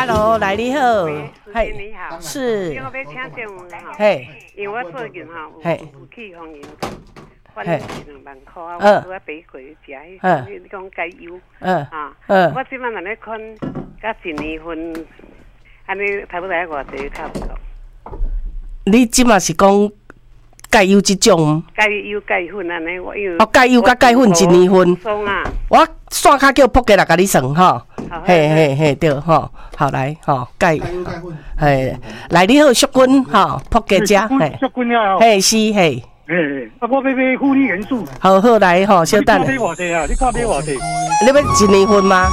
，Hello， 来你好， 嘿，你好， 是， 我要请教问哈， 嘿， 因为我最近哈有去风云，反正2万块啊，我买过食，你讲加油，我即摆若咧看，甲1年份，安尼差不多偌济差不多。 你即马是讲钙油即种？ 钙油钙粉安尼，我有。 钙油甲钙粉1年份。 松啊！ 我线卡叫扑过来甲你算吼。嘿，对吼，好来吼，钙油，嘿，来你好，淑君吼，扑过遮，嘿， 淑君啊， 嘿是嘿。 我要买负离元素。 好来吼，小等。 你看买偌济啊？你看买偌济？ 你要1年份吗？